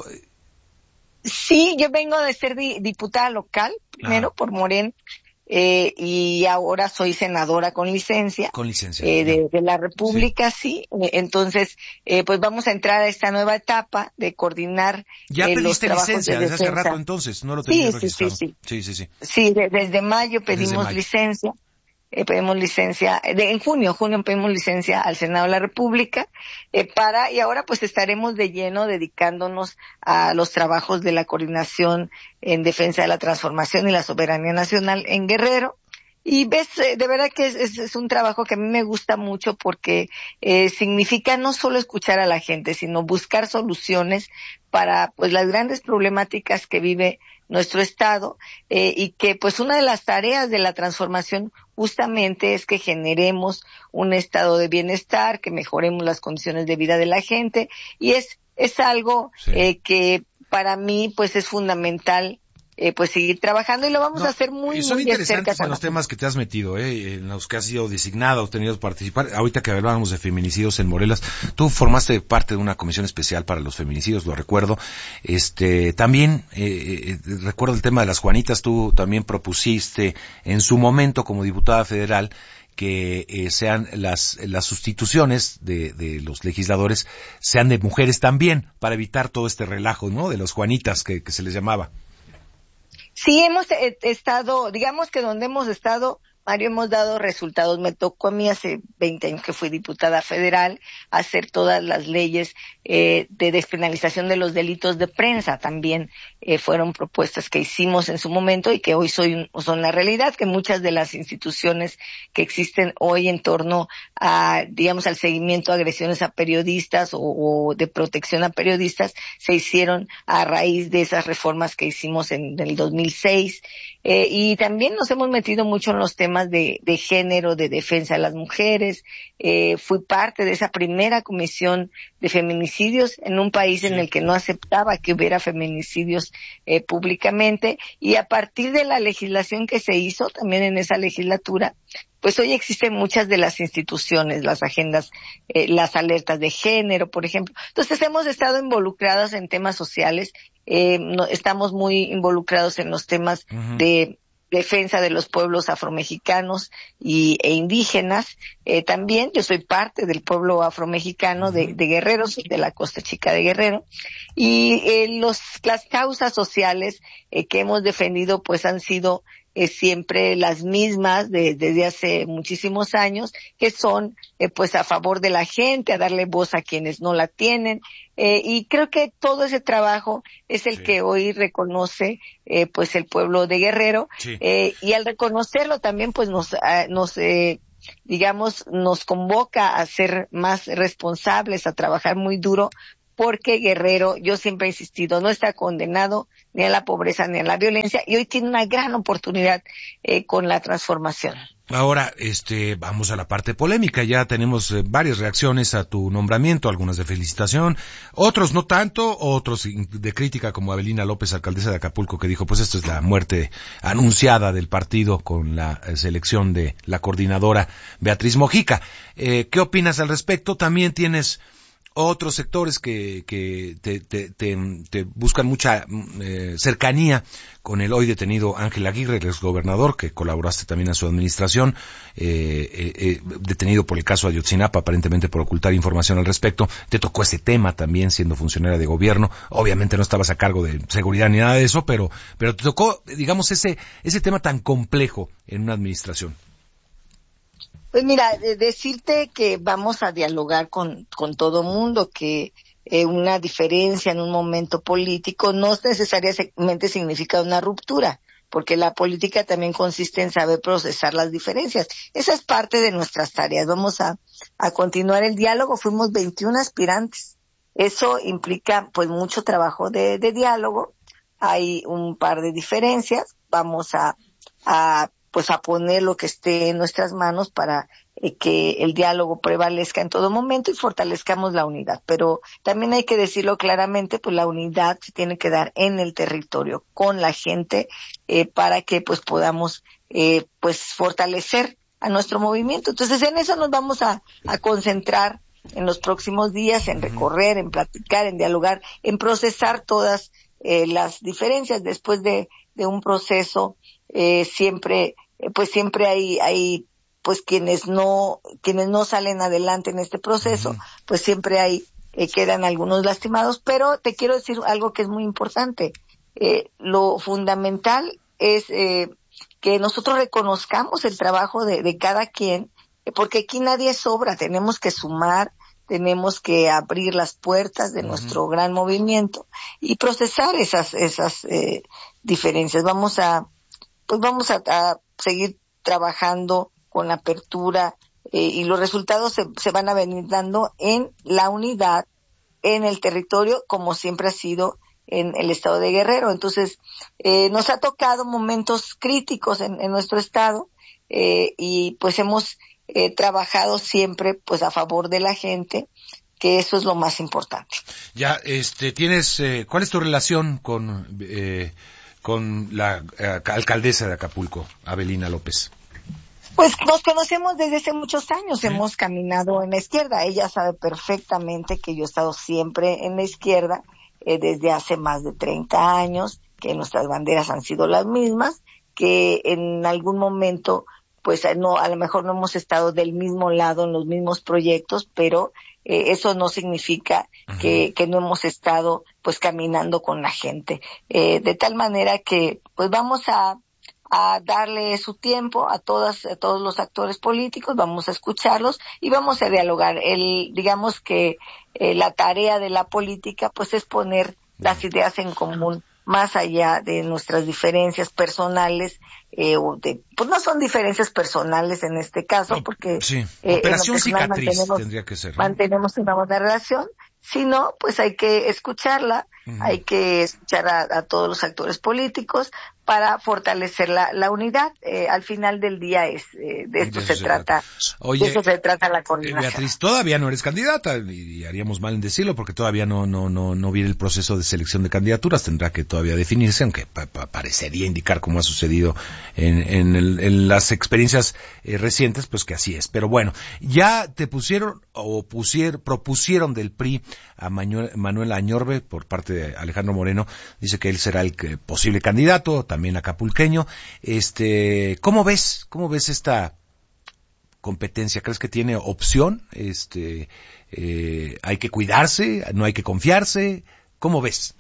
Sí, yo vengo de ser di- diputada local, primero Ajá. por Morena, eh, y ahora soy senadora con licencia. Con licencia. Eh, de, de la República, sí. sí. Entonces, eh, pues vamos a entrar a esta nueva etapa de coordinar Ya eh, pediste los trabajos licencia de desde hace rato entonces, no lo tenías sí, registrado. Sí, sí, sí. Sí, sí, sí. Sí, de, desde mayo pedimos desde mayo. licencia. Eh, pedimos licencia, de, en junio, junio pedimos licencia al Senado de la República, eh, para, y ahora pues estaremos de lleno dedicándonos a los trabajos de la coordinación en defensa de la transformación y la soberanía nacional en Guerrero. Y ves, eh, de verdad que es, es, es un trabajo que a mí me gusta mucho porque eh, significa no solo escuchar a la gente, sino buscar soluciones para pues las grandes problemáticas que vive nuestro estado, eh, y que pues una de las tareas de la transformación justamente es que generemos un estado de bienestar, que mejoremos las condiciones de vida de la gente, y es es algo sí. eh, que para mí pues es fundamental eh, pues seguir trabajando y lo vamos no, a hacer muy, son muy de cerca. Son interesantes los temas que te has metido, eh, en los que has sido designado, tenido que participar. Ahorita que hablábamos de feminicidios en Morelos, tú formaste parte de una comisión especial para los feminicidios, lo recuerdo. Este, también, eh, eh, recuerdo el tema de las Juanitas, tú también propusiste en su momento como diputada federal que eh, sean las las sustituciones de, de los legisladores sean de mujeres también, para evitar todo este relajo, ¿no? De los Juanitas que, que se les llamaba. Sí, hemos eh, estado, digamos que donde hemos estado Mario, hemos dado resultados. Me tocó a mí hace veinte años que fui diputada federal hacer todas las leyes eh, de despenalización de los delitos de prensa. También eh, fueron propuestas que hicimos en su momento y que hoy soy, son la realidad, que muchas de las instituciones que existen hoy en torno a, digamos, al seguimiento de agresiones a periodistas o, o de protección a periodistas se hicieron a raíz de esas reformas que hicimos en, en el dos mil seis. Eh, y también nos hemos metido mucho en los temas De, de género, de defensa de las mujeres. Eh, fui parte de esa primera comisión de feminicidios en un país en el que no aceptaba que hubiera feminicidios eh, públicamente, y a partir de la legislación que se hizo también en esa legislatura, pues hoy existen muchas de las instituciones, las agendas, eh, las alertas de género, por ejemplo. Entonces hemos estado involucradas en temas sociales, eh, no, estamos muy involucrados en los temas uh-huh. de defensa de los pueblos afromexicanos y, e indígenas. Eh, también yo soy parte del pueblo afromexicano de, de Guerrero, soy de la Costa Chica de Guerrero, y eh, los, las causas sociales eh, que hemos defendido pues han sido eh, siempre las mismas de, desde hace muchísimos años, que son eh, pues a favor de la gente, a darle voz a quienes no la tienen, eh, y creo que todo ese trabajo es el sí. que hoy reconoce eh, pues el pueblo de Guerrero, sí. eh, y al reconocerlo también pues nos, eh, nos eh, digamos, nos convoca a ser más responsables, a trabajar muy duro, porque Guerrero, yo siempre he insistido, no está condenado ni a la pobreza ni a la violencia, y hoy tiene una gran oportunidad eh, con la transformación. Ahora, este, vamos a la parte polémica. Ya tenemos eh, varias reacciones a tu nombramiento, algunas de felicitación, otros no tanto, otros de crítica, como Avelina López, alcaldesa de Acapulco, que dijo, pues esto es la muerte anunciada del partido con la eh, selección de la coordinadora Beatriz Mojica. Eh, ¿qué opinas al respecto? También tienes otros sectores que, que te, te, te, te buscan mucha eh, cercanía con el hoy detenido Ángel Aguirre, el exgobernador, que colaboraste también a su administración, eh, eh, eh, detenido por el caso Ayotzinapa, aparentemente por ocultar información al respecto. Te tocó ese tema también siendo funcionaria de gobierno. Obviamente no estabas a cargo de seguridad ni nada de eso, pero, pero te tocó, digamos, ese, ese tema tan complejo en una administración. Pues mira, decirte que vamos a dialogar con, con todo mundo, que eh, una diferencia en un momento político no necesariamente significa una ruptura, porque la política también consiste en saber procesar las diferencias. Esa es parte de nuestras tareas. Vamos a, a continuar el diálogo. Fuimos veintiún aspirantes. Eso implica pues mucho trabajo de, de diálogo. Hay un par de diferencias. Vamos a, a pues a poner lo que esté en nuestras manos para eh, que el diálogo prevalezca en todo momento y fortalezcamos la unidad. Pero también hay que decirlo claramente, pues la unidad se tiene que dar en el territorio, con la gente, eh, para que pues podamos eh, pues fortalecer a nuestro movimiento. Entonces en eso nos vamos a, a concentrar en los próximos días, en recorrer, en platicar, en dialogar, en procesar todas eh, las diferencias después de, de un proceso. Eh, siempre, eh, pues siempre hay, hay, pues quienes no, quienes no salen adelante en este proceso, uh-huh. pues siempre hay, eh, quedan algunos lastimados, pero te quiero decir algo que es muy importante. Eh, lo fundamental es, eh, que nosotros reconozcamos el trabajo de, de cada quien, eh, porque aquí nadie sobra, tenemos que sumar, tenemos que abrir las puertas de uh-huh. nuestro gran movimiento y procesar esas, esas, eh, diferencias. Vamos a, pues vamos a, a seguir trabajando con apertura eh, y los resultados se, se van a venir dando en la unidad, en el territorio, como siempre ha sido en el estado de Guerrero. Entonces, eh, nos ha tocado momentos críticos en, en nuestro estado eh, y pues hemos eh, trabajado siempre pues a favor de la gente, que eso es lo más importante. Ya, este, tienes, eh, ¿cuál es tu relación con eh, con la eh, alcaldesa de Acapulco, Avelina López? Pues nos conocemos desde hace muchos años, ¿sí? Hemos caminado en la izquierda. Ella sabe perfectamente que yo he estado siempre en la izquierda eh, desde hace más de treinta años, que nuestras banderas han sido las mismas, que en algún momento pues no, a lo mejor no hemos estado del mismo lado en los mismos proyectos, pero eh, eso no significa que, que no hemos estado pues caminando con la gente. Eh, de tal manera que pues vamos a, a darle su tiempo a todas, a todos los actores políticos, vamos a escucharlos y vamos a dialogar. El, digamos que eh, la tarea de la política, pues, es poner las ideas en común, más allá de nuestras diferencias personales, eh, o de, pues no son diferencias personales en este caso, no, porque sí. eh, Operación en cicatriz tendría que ser, ¿no? Mantenemos una buena relación. Si no, pues hay que escucharla, uh-huh. hay que escuchar a, a todos los actores políticos para fortalecer la, la unidad. Eh, al final del día es eh, de esto de se, se trata. Oye, de esto se trata la coordinación. Beatriz, todavía no eres candidata y haríamos mal en decirlo porque todavía no no no no viene el proceso de selección de candidaturas. Tendrá que todavía definirse, aunque pa- pa- parecería indicar, como ha sucedido en, en, el, en las experiencias eh, recientes, pues que así es. Pero bueno, ya te pusieron o pusieron propusieron del P R I a Manuel, Manuel Añorbe por parte de Alejandro Moreno. Dice que él será el que, posible candidato, también acapulqueño. Este, ¿cómo ves? ¿Cómo ves esta competencia? ¿Crees que tiene opción? Este, eh, ¿hay que cuidarse? ¿No hay que confiarse? ¿Cómo ves?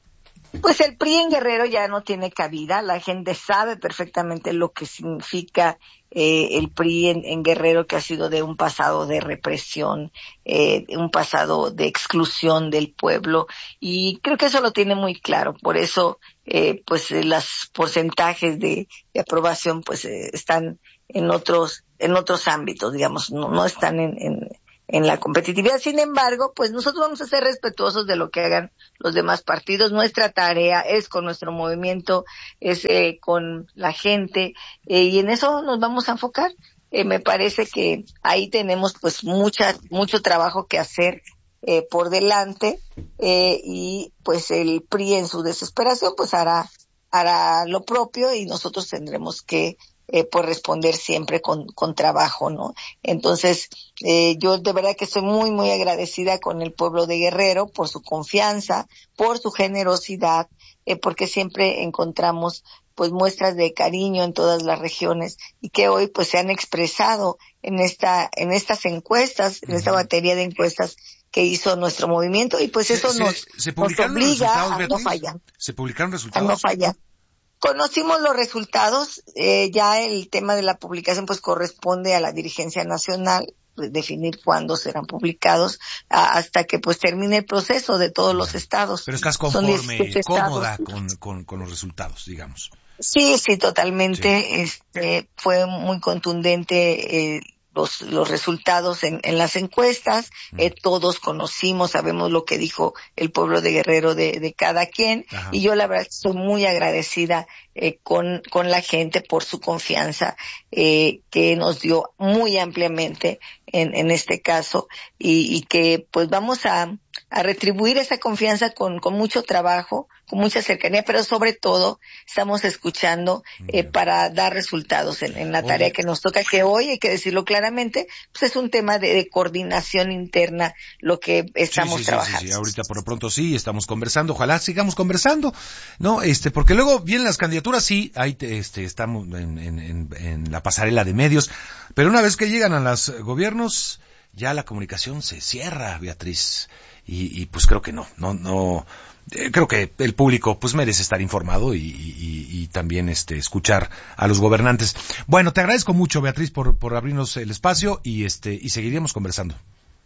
Pues el P R I en Guerrero ya no tiene cabida. La gente sabe perfectamente lo que significa eh, el P R I en, en Guerrero, que ha sido de un pasado de represión, eh, un pasado de exclusión del pueblo, y creo que eso lo tiene muy claro. Por eso, eh, pues eh, los porcentajes de, de aprobación, pues eh, están en otros en otros ámbitos, digamos, no, no están en, en en la competitividad. Sin embargo, pues nosotros vamos a ser respetuosos de lo que hagan los demás partidos. Nuestra tarea es con nuestro movimiento, es eh, con la gente, eh, y en eso nos vamos a enfocar. Eh, me parece que ahí tenemos pues mucha, mucho trabajo que hacer eh, por delante, eh, y pues el P R I en su desesperación pues hará, hará lo propio, y nosotros tendremos que Eh, pues responder siempre con, con trabajo, ¿no? Entonces, eh, yo de verdad que estoy muy, muy agradecida con el pueblo de Guerrero por su confianza, por su generosidad, eh, porque siempre encontramos pues muestras de cariño en todas las regiones, y que hoy pues se han expresado en esta, en estas encuestas, en esta batería de encuestas que hizo nuestro movimiento, y pues eso se, nos, se, se nos obliga a no fallar. ¿Se publicaron resultados? A no fallar. Conocimos los resultados, eh, ya el tema de la publicación pues corresponde a la dirigencia nacional, pues, definir cuándo serán publicados, a, hasta que pues termine el proceso de todos los estados. Pero estás conforme, cómoda con, con, con los resultados, digamos. Sí, sí, totalmente. Sí. Este, fue muy contundente eh, los, los resultados en, en las encuestas. Mm. Eh, todos conocimos, sabemos lo que dijo el pueblo de Guerrero de, de cada quien. Ajá. Y yo la verdad estoy muy agradecida eh, con, con la gente por su confianza eh, que nos dio muy ampliamente en, en este caso, y, y que pues vamos a, a retribuir esa confianza con, con mucho trabajo, con mucha cercanía, pero sobre todo estamos escuchando eh, para dar resultados en, en la tarea Oye. que nos toca, que hoy, hay que decirlo claramente, pues es un tema de, de coordinación interna lo que estamos sí, sí, trabajando. Sí, sí, sí, ahorita por lo pronto sí, estamos conversando, ojalá sigamos conversando, ¿no? Este, porque luego vienen las candidaturas, sí, ahí te, este, estamos en, en, en, en la pasarela de medios, pero una vez que llegan a los gobiernos, ya la comunicación se cierra, Beatriz, y, y pues creo que no, no, no, eh, creo que el público pues merece estar informado y, y, y también este escuchar a los gobernantes. Bueno, te agradezco mucho, Beatriz, por, por abrirnos el espacio, y este, y seguiríamos conversando.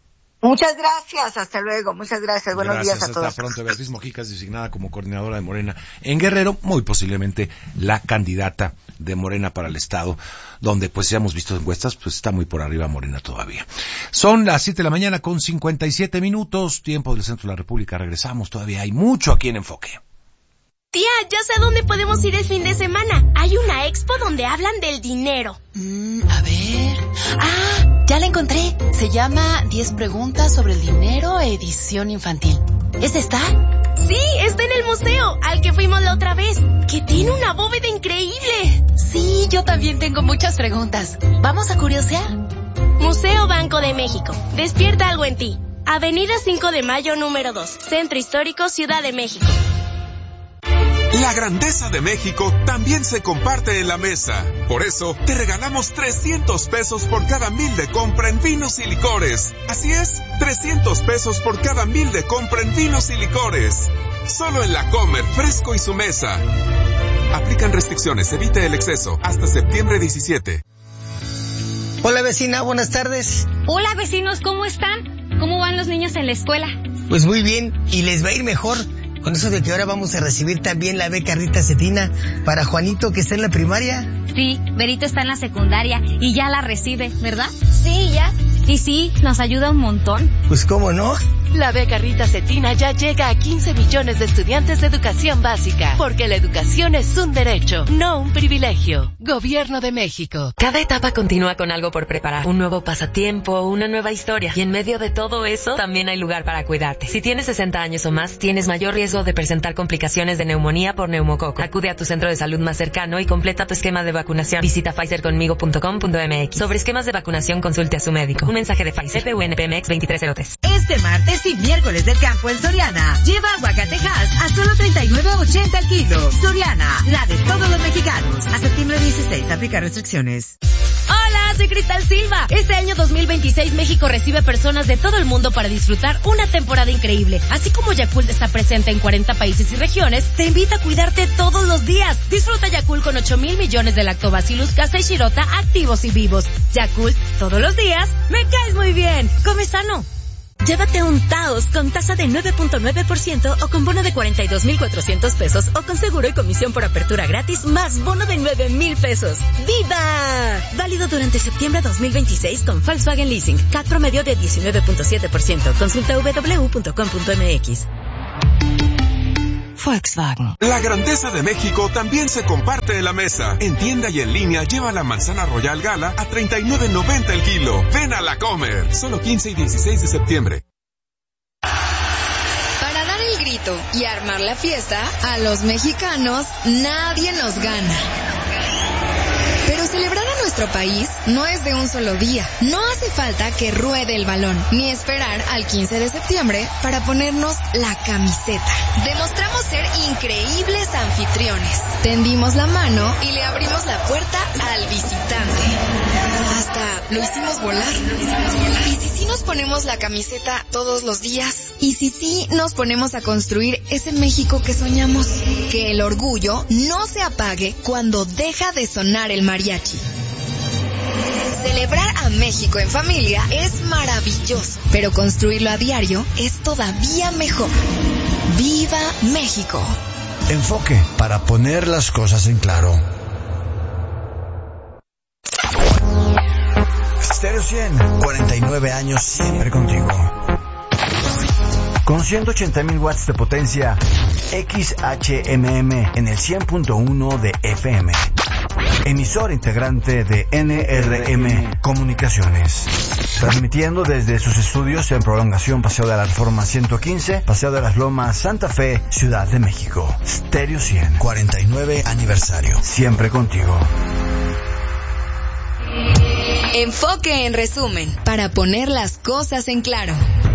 Muchas gracias, hasta luego, muchas gracias, buenos gracias, días a todos. Hasta pronto. Beatriz Mojica es designada como coordinadora de Morena en Guerrero, muy posiblemente la candidata de Morena para el estado, donde pues ya hemos visto encuestas, pues está muy por arriba Morena todavía. Son las siete de la mañana con cincuenta y siete minutos, tiempo del centro de la República, regresamos, todavía hay mucho aquí en Enfoque. Tía, ya sé a dónde podemos ir el fin de semana. Hay una expo donde hablan del dinero. Mm, a ver... ¡Ah! Ya la encontré. Se llama diez preguntas sobre el dinero, edición infantil. ¿Es esta? Sí, está en el museo, al que fuimos la otra vez, que tiene una bóveda increíble. Sí, yo también tengo muchas preguntas. ¿Vamos a curiosear? Museo Banco de México. Despierta algo en ti. Avenida cinco de Mayo, número dos. Centro Histórico, Ciudad de México. La grandeza de México también se comparte en la mesa. Por eso, te regalamos trescientos pesos por cada mil de compra en vinos y licores. Así es, trescientos pesos por cada mil de compra en vinos y licores. Solo en La Comer, Fresco y Su Mesa. Aplican Aplican restricciones, evite el exceso. Hasta septiembre diecisiete. Hola vecina, buenas tardes. Hola vecinos, ¿cómo están? ¿Cómo van los niños en la escuela? Pues muy bien, y les va a ir mejor con eso de que ahora vamos a recibir también la beca Rita Cetina para Juanito, que está en la primaria. Sí, Berito está en la secundaria y ya la recibe, ¿verdad? Sí, ya. Y sí, nos ayuda un montón. Pues cómo no. La beca Rita Cetina ya llega a quince millones de estudiantes de educación básica, porque la educación es un derecho, no un privilegio. Gobierno de México. Cada etapa continúa con algo por preparar, un nuevo pasatiempo, una nueva historia. Y en medio de todo eso, también hay lugar para cuidarte. Si tienes sesenta años o más, tienes mayor riesgo de presentar complicaciones de neumonía por neumococo. Acude a tu centro de salud más cercano y completa tu esquema de vacunación. Visita pfizer conmigo punto com punto m x. Sobre esquemas de vacunación, consulte a su médico. Un mensaje de Pfizer. P U N P M X veintitrés cero tres. Este martes y miércoles del campo en Soriana. Lleva aguacatejas a solo treinta y nueve ochenta el kilo. Soriana, la de todos los mexicanos. A septiembre dieciséis, aplica restricciones. Hola, soy Cristal Silva. Este año dos mil veintiséis México recibe personas de todo el mundo para disfrutar una temporada increíble. Así como Yakult está presente en cuarenta países y regiones, te invita a cuidarte todos los días. Disfruta Yakult con ocho mil millones de lactobacillus casei shirota activos y vivos. Yakult, todos los días, me caes muy bien. Come sano. Llévate un Taos con tasa de nueve punto nueve por ciento o con bono de cuarenta y dos mil cuatrocientos pesos o con seguro y comisión por apertura gratis más bono de nueve mil pesos. ¡Viva! Válido durante septiembre dos mil veintiséis con Volkswagen Leasing. C A T promedio de diecinueve punto siete por ciento. Consulta doble u doble u doble u punto com punto m x. Volkswagen. La grandeza de México también se comparte en la mesa. En tienda y en línea lleva la manzana Royal Gala a treinta y nueve noventa el kilo. Ven a la comer. Solo quince y dieciséis de septiembre. Para dar el grito y armar la fiesta, a los mexicanos nadie nos gana. Pero celebrar a nuestro país no es de un solo día. No hace falta que ruede el balón, ni esperar al quince de septiembre para ponernos la camiseta. Demostramos ser increíbles anfitriones. Tendimos la mano y le abrimos la puerta al visitante. Hasta lo hicimos volar. ¿Y si sí nos ponemos la camiseta todos los días? ¿Y si sí nos ponemos a construir ese México que soñamos? Que el orgullo no se apague cuando deja de sonar el mariachi. Celebrar a México en familia es maravilloso, pero construirlo a diario es todavía mejor. ¡Viva México! Enfoque para poner las cosas en claro. Stereo cien, cuarenta y nueve años siempre contigo. Con ciento ochenta mil watts de potencia, X H M M en el cien punto uno de F M. Emisor integrante de N R M Comunicaciones. Transmitiendo desde sus estudios en Prolongación Paseo de la Reforma ciento quince, Paseo de las Lomas, Santa Fe, Ciudad de México. Stereo cien, cuarenta y nueve aniversario. Siempre contigo. Enfoque en resumen, para poner las cosas en claro.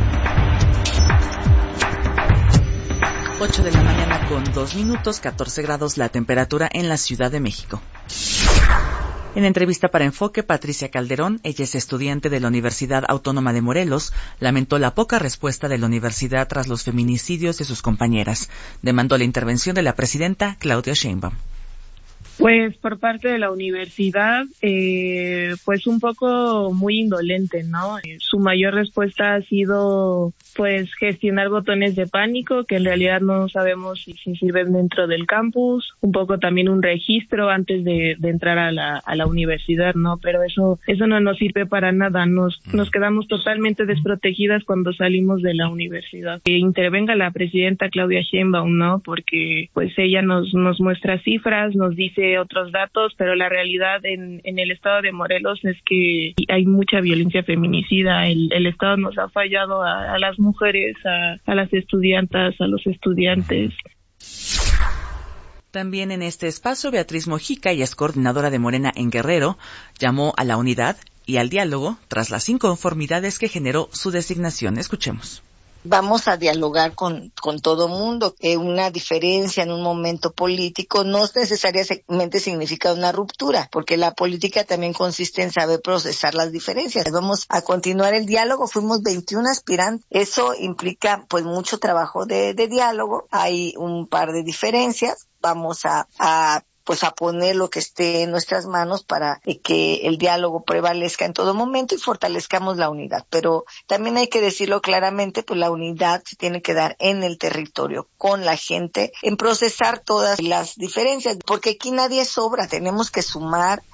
ocho de la mañana con dos minutos, catorce grados la temperatura en la Ciudad de México. En entrevista para Enfoque, Patricia Calderón, ella es estudiante de la Universidad Autónoma de Morelos, lamentó la poca respuesta de la universidad tras los feminicidios de sus compañeras. Demandó la intervención de la presidenta Claudia Sheinbaum. Pues por parte de la universidad, eh, pues un poco muy indolente, ¿no? Eh, su mayor respuesta ha sido, pues, gestionar botones de pánico, que en realidad no sabemos si, si sirven dentro del campus, un poco también un registro antes de, de entrar a la, a la universidad, ¿no? Pero eso, eso no nos sirve para nada, nos, nos quedamos totalmente desprotegidas cuando salimos de la universidad. Que intervenga la presidenta Claudia Sheinbaum, ¿no? Porque, pues, ella nos, nos muestra cifras, nos dice otros datos, pero la realidad en, en el estado de Morelos es que hay mucha violencia feminicida. El, el estado nos ha fallado a, a las mujeres, a, a las estudiantas, a los estudiantes. También en este espacio, Beatriz Mojica, ella es coordinadora de Morena en Guerrero, llamó a la unidad y al diálogo tras las inconformidades que generó su designación. Escuchemos. Vamos a dialogar con, con todo mundo. Que una diferencia en un momento político no necesariamente significa una ruptura, porque la política también consiste en saber procesar las diferencias. Vamos a continuar el diálogo. Fuimos veintiún aspirantes. Eso implica pues mucho trabajo de, de diálogo. Hay un par de diferencias. Vamos a, a pues a poner lo que esté en nuestras manos para eh, que el diálogo prevalezca en todo momento y fortalezcamos la unidad. Pero también hay que decirlo claramente, pues la unidad se tiene que dar en el territorio, con la gente, en procesar todas las diferencias, porque aquí nadie sobra, tenemos que sumar.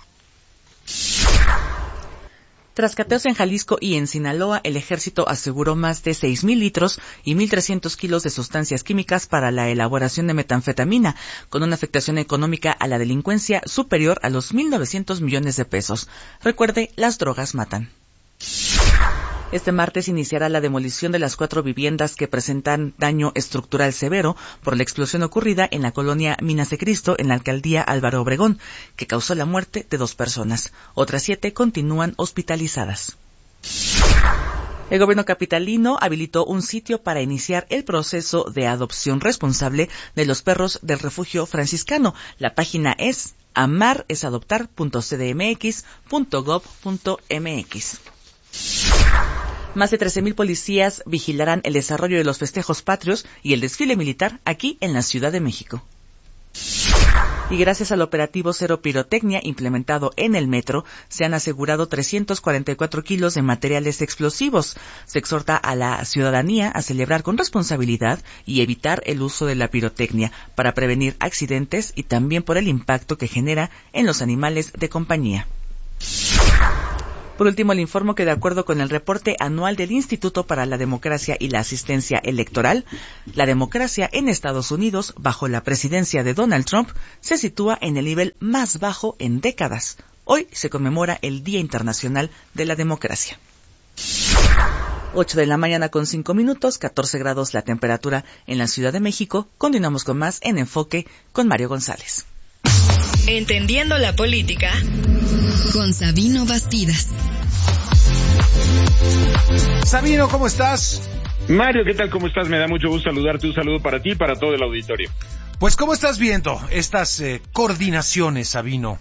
Tras cateos en Jalisco y en Sinaloa, el ejército aseguró más de seis mil litros y mil trescientos kilos de sustancias químicas para la elaboración de metanfetamina, con una afectación económica a la delincuencia superior a los mil novecientos millones de pesos. Recuerde, las drogas matan. Este martes iniciará la demolición de las cuatro viviendas que presentan daño estructural severo por la explosión ocurrida en la colonia Minas de Cristo en la alcaldía Álvaro Obregón, que causó la muerte de dos personas. Otras siete continúan hospitalizadas. El gobierno capitalino habilitó un sitio para iniciar el proceso de adopción responsable de los perros del refugio franciscano. La página es amaresadoptar punto c d m x punto gov punto m x. Más de trece mil policías vigilarán el desarrollo de los festejos patrios y el desfile militar aquí en la Ciudad de México. Y gracias al operativo Cero Pirotecnia implementado en el metro, se han asegurado trescientos cuarenta y cuatro kilos de materiales explosivos. Se exhorta a la ciudadanía a celebrar con responsabilidad y evitar el uso de la pirotecnia para prevenir accidentes y también por el impacto que genera en los animales de compañía. Por último, le informo que de acuerdo con el reporte anual del Instituto para la Democracia y la Asistencia Electoral, la democracia en Estados Unidos, bajo la presidencia de Donald Trump, se sitúa en el nivel más bajo en décadas. Hoy se conmemora el Día Internacional de la Democracia. ocho de la mañana con cinco minutos, catorce grados la temperatura en la Ciudad de México. Continuamos con más en Enfoque con Mario González. Entendiendo la política con Sabino Bastidas. Sabino, ¿cómo estás? Mario, ¿qué tal? ¿Cómo estás? Me da mucho gusto saludarte. Un saludo para ti y para todo el auditorio. Pues, ¿cómo estás viendo estas eh, coordinaciones, Sabino?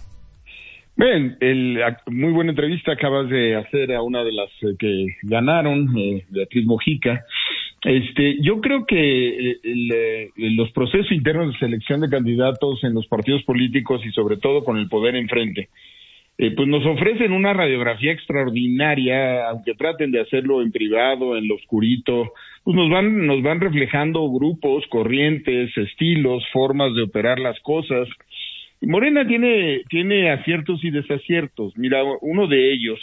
Bien, el, muy buena entrevista acabas de hacer a una de las eh, que ganaron, eh, Beatriz Mojica. Este, yo creo que el, el, los procesos internos de selección de candidatos en los partidos políticos y sobre todo con el poder enfrente, eh, pues nos ofrecen una radiografía extraordinaria, aunque traten de hacerlo en privado, en lo oscurito, pues nos van, nos van reflejando grupos, corrientes, estilos, formas de operar las cosas. Morena tiene, tiene aciertos y desaciertos. Mira, uno de ellos,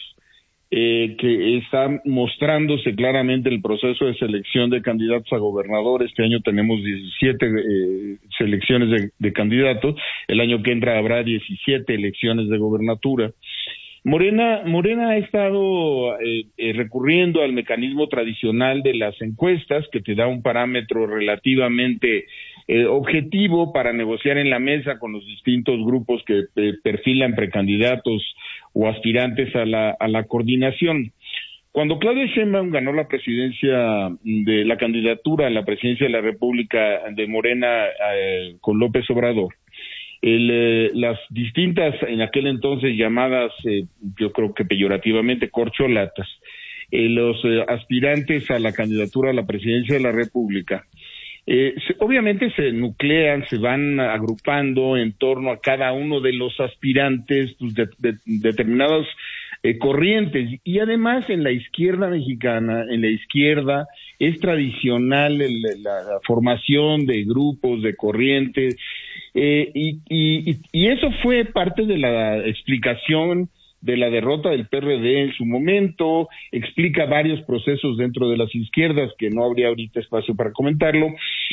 eh, que está mostrándose claramente el proceso de selección de candidatos a gobernador. Este año tenemos diecisiete eh, selecciones de, de candidatos. El año que entra habrá diecisiete elecciones de gobernatura. Morena, Morena ha estado eh, eh, recurriendo al mecanismo tradicional de las encuestas, que te da un parámetro relativamente eh, objetivo para negociar en la mesa con los distintos grupos que eh, perfilan precandidatos o aspirantes a la, a la coordinación. Cuando Claudia Sheinbaum ganó la presidencia de la candidatura a la presidencia de la República de Morena eh, con López Obrador, El, eh, las distintas, en aquel entonces llamadas, eh, yo creo que peyorativamente, corcholatas, eh, los eh, aspirantes a la candidatura a la presidencia de la República, eh, se, obviamente se nuclean, se van agrupando en torno a cada uno de los aspirantes, pues, de, de, de determinadas eh, corrientes, y además en la izquierda mexicana, en la izquierda, es tradicional el, la, la formación de grupos, de corrientes. Eh, y, y, y eso fue parte de la explicación de la derrota del P R D en su momento, explica varios procesos dentro de las izquierdas que no habría ahorita espacio para comentarlo,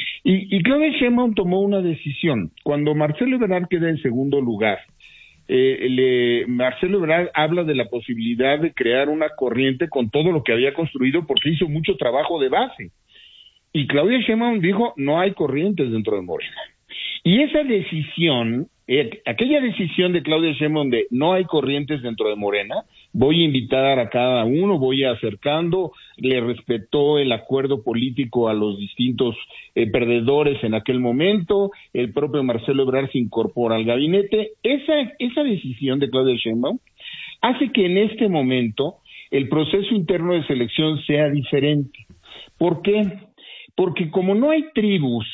y, y Claudia Sheinbaum tomó una decisión. Cuando Marcelo Ebrard queda en segundo lugar, eh, le, Marcelo Ebrard habla de la posibilidad de crear una corriente con todo lo que había construido porque hizo mucho trabajo de base, y Claudia Sheinbaum dijo, no hay corrientes dentro de Morena. Y esa decisión, eh, aquella decisión de Claudia Sheinbaum de no hay corrientes dentro de Morena, voy a invitar a cada uno, voy acercando, le respetó el acuerdo político a los distintos eh, perdedores en aquel momento, el propio Marcelo Ebrard se incorpora al gabinete. Esa, esa decisión de Claudia Sheinbaum hace que en este momento el proceso interno de selección sea diferente. ¿Por qué? Porque como no hay tribus,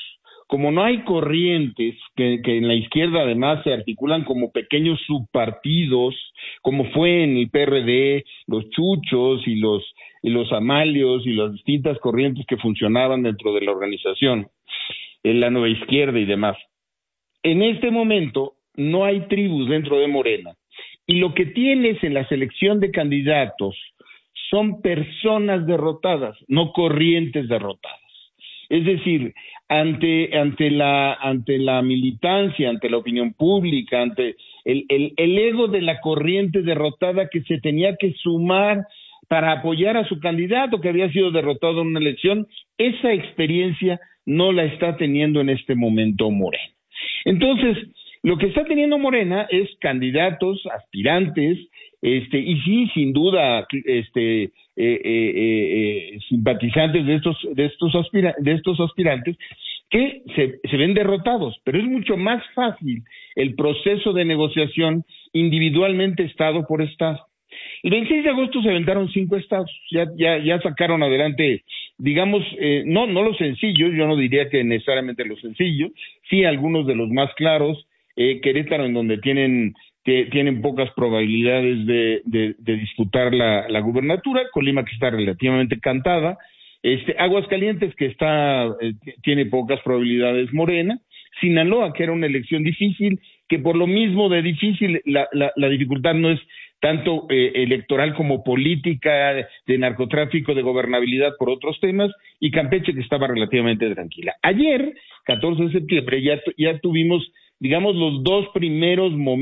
como no hay corrientes, que, que en la izquierda además se articulan como pequeños subpartidos, como fue en el P R D, los chuchos y los, y los amalios y las distintas corrientes que funcionaban dentro de la organización, en la nueva izquierda y demás. En este momento no hay tribus dentro de Morena, y lo que tienes en la selección de candidatos son personas derrotadas, no corrientes derrotadas. Es decir, ante ante la ante la militancia, ante la opinión pública, ante el, el, el ego de la corriente derrotada que se tenía que sumar para apoyar a su candidato que había sido derrotado en una elección, esa experiencia no la está teniendo en este momento Morena. Entonces, lo que está teniendo Morena es candidatos, aspirantes, este y sí, sin duda, este eh, eh, eh, simpatizantes de estos de estos aspira, de estos aspirantes que se, se ven derrotados, pero es mucho más fácil el proceso de negociación individualmente estado por estado. El veintiséis de agosto se aventaron cinco estados, ya ya ya sacaron adelante, digamos, eh, no no los sencillos, yo no diría que necesariamente los sencillos, sí algunos de los más claros, eh, Querétaro, en donde tienen que tienen pocas probabilidades de, de, de disputar la, la gubernatura, Colima, que está relativamente cantada, este Aguascalientes, que está eh, tiene pocas probabilidades Morena, Sinaloa, que era una elección difícil, que por lo mismo de difícil, la, la, la dificultad no es tanto eh, electoral como política, de narcotráfico, de gobernabilidad por otros temas, y Campeche, que estaba relativamente tranquila. Ayer, catorce de septiembre, ya, ya tuvimos, digamos, los dos primeros momentos